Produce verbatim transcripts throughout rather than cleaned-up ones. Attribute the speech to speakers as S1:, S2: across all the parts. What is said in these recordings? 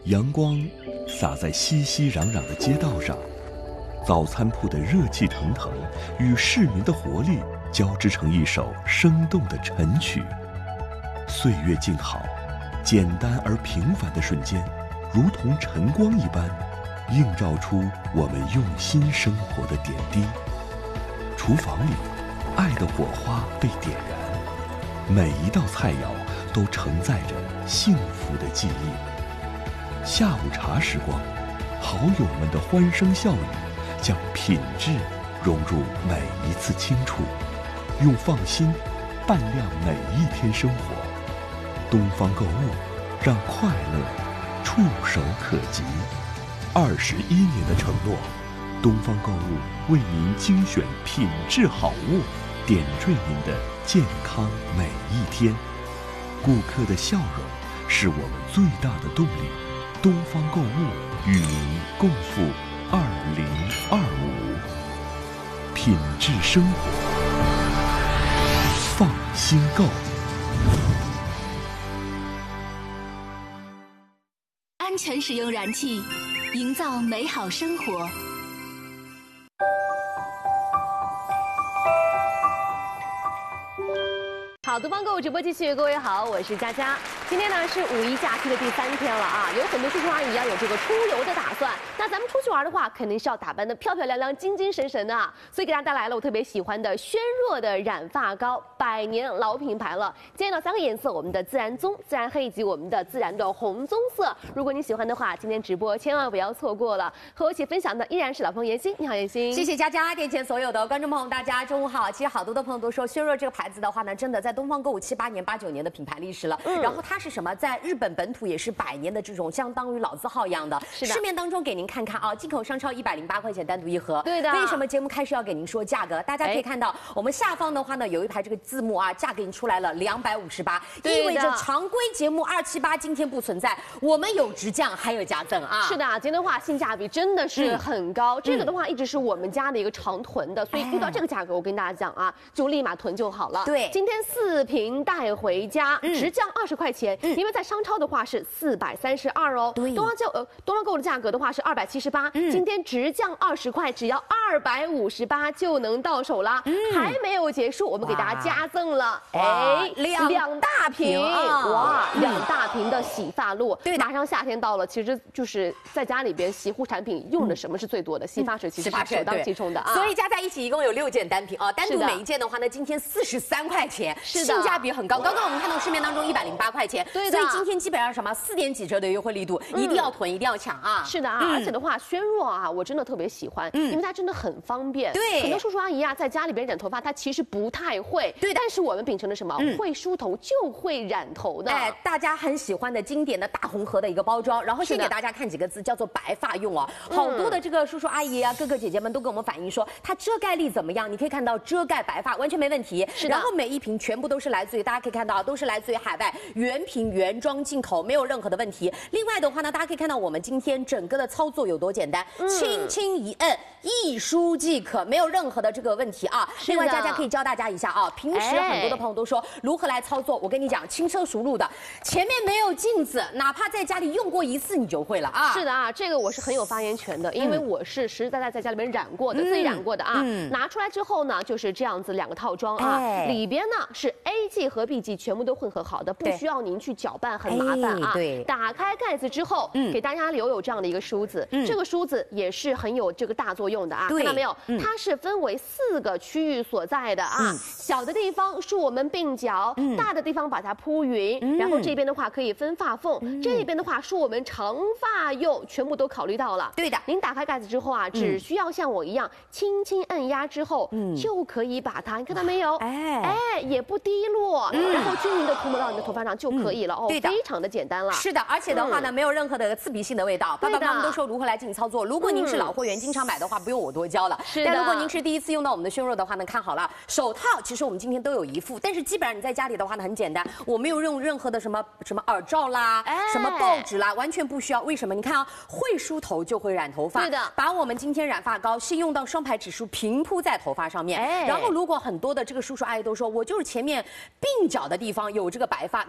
S1: 阳光洒在熙熙攘攘的街道上，早餐铺的热气腾腾与市民的活力交织成一首生动的晨曲。岁月静好，简单而平凡的瞬间，如同晨光一般，映照出我们用心生活的点滴。厨房里，爱的火花被点燃，每一道菜肴都承载着幸福的记忆。下午茶时光，好友们的欢声笑语将品质融入每一次清楚，用放心伴亮每一天生活。东方购物，让快乐触手可及。二十一年的承诺，东方购物为您精选品质好物，点缀您的健康每一天。顾客的笑容是我们最大的动力。东方购物与您共赴二零二五，品质生活，放心购。
S2: 安全使用燃气，营造美好生活。
S3: 好，东方购物直播继续，各位好，我是佳佳。今天呢是五一假期的第三天了啊，有很多叔叔阿姨要有这个出游的打算。那咱们出去玩的话，肯定是要打扮得漂漂亮亮、精精神神的啊。所以给大家带来了我特别喜欢的轩若的染发膏，百年老品牌了。今天呢三个颜色，我们的自然棕、自然黑以及我们的自然的红棕色。如果你喜欢的话，今天直播千万不要错过了。和我一起分享的依然是老朋友妍希，你好妍希。
S4: 谢谢佳佳，电前所有的观众朋友，大家中午好。其实好多的朋友都说轩若这个牌子的话呢，真的在东方购物七八年、八九年的品牌历史了。嗯，然后它是什么？在日本本土也是百年的这种相当于老字号一样的。
S3: 是的。
S4: 市面当中给您看看啊，进口商超一百零八块钱单独一盒。
S3: 对的。
S4: 为什么节目开始要给您说价格？大家可以看到，我们下方的话呢有一排这个字幕啊，价给您出来了两百五十八，意味着常规节目二七八今天不存在，我们有直降还有加赠啊。
S3: 是的，今天的话性价比真的是很高。嗯、这个的话一直是我们家的一个常囤的，所以遇到这个价格，我跟大家讲啊，就立马囤就好了。
S4: 对，
S3: 今天四瓶带回家，嗯、直降二十块钱，嗯、因为在商超的话是四百三十二哦。
S4: 对，
S3: 东方购呃东方购的价格的话是二百七十八，今天直降二十块，只要二百五十八就能到手啦。嗯，还没有结束，我们给大家加赠了，哎，
S4: 两
S3: 两大瓶，
S4: 啊、
S3: 哇，两大瓶的洗发露。
S4: 对，
S3: 马上夏天到了，其实就是在家里边洗护产品用的什么是最多的？洗发水其实是首当其冲的啊。
S4: 所以加在一起一共有六件单品啊，单独每一件的话呢，今天四十三块钱，
S3: 是的，
S4: 性价比很高。刚刚我们看到市面当中一百零八块钱，
S3: 对的。
S4: 所以今天基本上什么四点几折的优惠力度，嗯、一定要囤，一定要抢啊！
S3: 是的啊，嗯、而且的话，轩若啊，我真的特别喜欢，嗯、因为它真的很方便。
S4: 对，
S3: 很多叔叔阿姨啊，在家里边染头发，他其实不太会。
S4: 对，
S3: 但是我们秉承的什么？嗯、会梳头就会染头的。
S4: 哎，大家很喜欢的经典的大红盒的一个包装，然后先给大家看几个字，叫做白发用哦。好多的这个叔叔阿姨啊、哥哥姐姐们都跟我们反映说，它遮盖力怎么样？你可以看到遮盖白发完全没问题。
S3: 是的。
S4: 然后每一瓶全部都是来自于，大家可以看到都是来自于海外原瓶原装进口，没有任何的问题。另外的话呢，大家可以看到我们今天整个的操作有多简单，嗯、轻轻一摁，一梳即可，没有任何的这个问题啊。另外，佳佳可以教大家一下啊，平时很多的朋友都说如何来操作，我跟你讲，轻车熟路的，前面没有镜子，哪怕在家里用过一次，你就会了啊。
S3: 是的啊，这个我是很有发言权的，因为我是实实在在在家里面染过的，嗯、自己染过的啊。嗯、拿出来之后呢，就是这样子两个套装啊，哎、里边呢是 A 剂和 B 剂全部都混合好的，不需要您去搅拌，很麻烦啊。
S4: 哎、对，
S3: 打开盖子之后，嗯、给大家留有这样的一个梳子，嗯、这个梳子也是很有这个大作用的啊。看到没有？嗯、它是分为四个区域所在的啊，嗯、小的地方是我们鬓角，嗯、大的地方把它铺匀，嗯、然后这边的话可以分发缝，嗯、这边的话是我们长发用，全部都考虑到了。
S4: 对的，
S3: 您打开盖子之后啊，只需要像我一样轻轻按压之后，嗯、就可以把它，你看到没有？哎哎，也不滴落，嗯、然后均匀的涂抹到你的头发上就可以了。哦，非常的简单了。
S4: 是的，而且的话呢，嗯、没有任何的刺鼻性的味道。爸爸妈妈都说如何来进行操作。如果您是老会员，经常买的话，不用我多教了。
S3: 是的。
S4: 但如果您是第一次用到我们的轩若的话呢，看好了，手套其实我们今天都有一副，但是基本上你在家里的话呢，很简单，我没有用任何的什么什么耳罩啦，哎、什么报纸啦，完全不需要。为什么？你看啊，会梳头就会染头发。
S3: 对的。
S4: 把我们今天染发膏是用到双排指梳平铺在头发上面。哎。然后如果很多的这个叔叔阿姨都说，我就是前面鬓角的地方有这个白发，然后那个鬓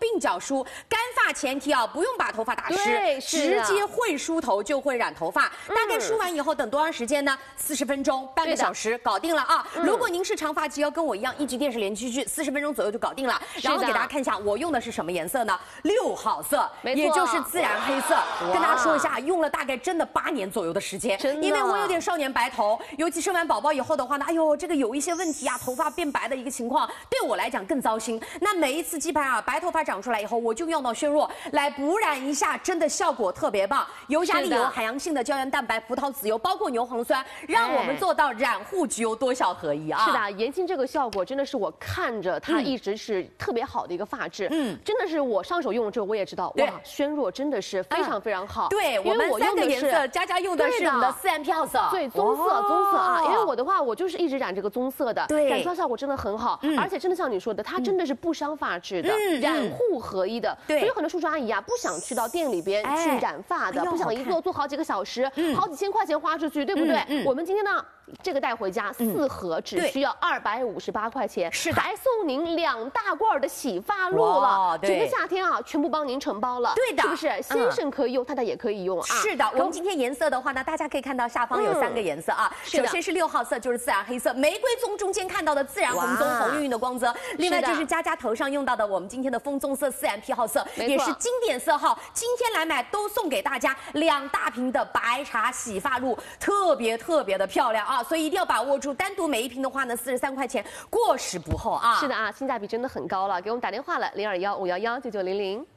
S4: 鬓角梳，干发前提啊，不用把头发打湿，
S3: 对
S4: 直接会梳头就会染头发。
S3: 嗯、
S4: 大概梳完以后等多长时间呢？四十分钟，半个小时搞定了啊！嗯、如果您是长发及腰，跟我一样一局电视连续剧，四十分钟左右就搞定了。然后给大家看一下，我用的是什么颜色呢？六号色，也就是自然黑色。跟大家说一下，用了大概真的八年左右的时间，因为我有点少年白头，尤其生完宝宝以后的话呢，哎呦，这个有一些问题啊，头发变白的一个情况，对我来讲更糟心。那每一次基本上啊，白头发长出来以后，我就用到轩若来补染一下，真的效果特别棒。尤加利油、海洋性的胶原蛋白、葡萄籽油，包括牛磺酸，让我们做到染护焗油多效合一啊！
S3: 是的，妍青这个效果真的是我看着它一直是特别好的一个发质，嗯，真的是我上手用了之后我也知道，哇，轩若真的是非常非常好。
S4: 对，我们三个颜色，佳佳用的是我们的四 M P 号色，
S3: 对，棕色，棕色啊，因为我的话我就是一直染这个棕色的，
S4: 对，
S3: 染发效果真的很好，而且真的像你说的，它真的是不伤发质的，染护合一的。对，所以很多叔叔阿姨啊，不想去到店里边去染发的，不想一做做好几个小时，好几千块钱花出去，对不对？我们今天呢，这个带回家四盒只需要二百五十八块钱，
S4: 是的，
S3: 还送您两大罐的洗发露了，整个夏天啊，全部帮您承包了，
S4: 对的，
S3: 是不是？先生可以用，太太也可以用啊。
S4: 是的，我们今天颜色的话呢，大家可以看到下方有三个颜色啊，首先是六号色，就是自然黑色，玫瑰棕中间看到的自然红棕，红晕晕的光泽。另外就是佳佳头上用到的我们今天的枫棕色四 M P 号色，也是经典色号。今天来买都送给大家两大瓶的白茶洗发露，特别特别的漂亮啊！所以一定要把握住，单独每一瓶的话呢，四十三块钱，过时不候啊！
S3: 是的啊，性价比真的很高了，给我们打电话了，零二幺五幺幺九九零零。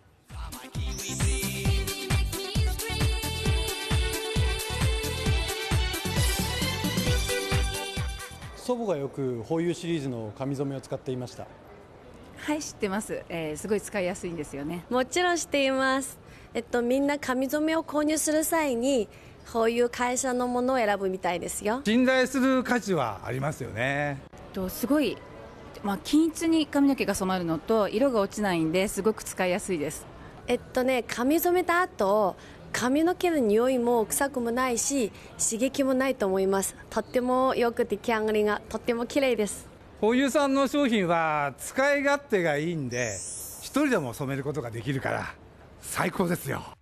S5: 祖母がよくホーユーシリーズの髪染めを使っていました。
S6: はい、知ってます、えー、すごい使いやすいんですよね。
S7: もちろん知っています。えっとみんな髪染めを購入する際にこういう会社のものを選ぶみたいですよ。
S8: 信頼する価値はありますよね。
S6: とすごい、まあ、均一に髪の毛が染まるのと色が落ちないんですごく使いやすいです。
S7: えっとね髪染めた後髪の毛の匂いも臭くもないし刺激もないと思います。とってもよく出来上がりがとっても綺麗です。
S8: ホーユーさんの商品は使い勝手がいいんで一人でも染めることができるから最高ですよ。